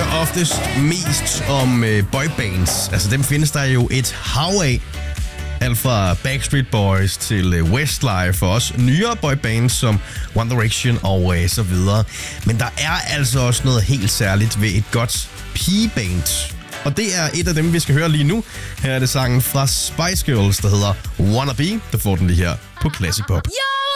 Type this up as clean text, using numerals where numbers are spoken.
hører oftest mest om boybands. Altså dem findes der jo et hav af. Alt fra Backstreet Boys til Westlife og også nyere boybands som One Direction og så videre. Men der er altså også noget helt særligt ved et godt pigeband. Og det er et af dem, vi skal høre lige nu. Her er det sangen fra Spice Girls, der hedder Wanna Be. Der får den lige her på Classic Pop. Yo!